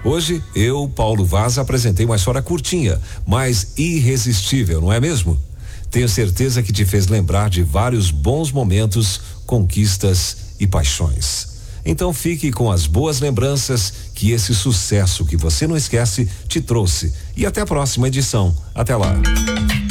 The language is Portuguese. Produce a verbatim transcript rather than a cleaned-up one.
Hoje, eu, Paulo Vaz, apresentei uma história curtinha, mas irresistível, não é mesmo? Tenho certeza que te fez lembrar de vários bons momentos, conquistas e paixões. Então fique com as boas lembranças que esse sucesso que você não esquece te trouxe. E até a próxima edição. Até lá.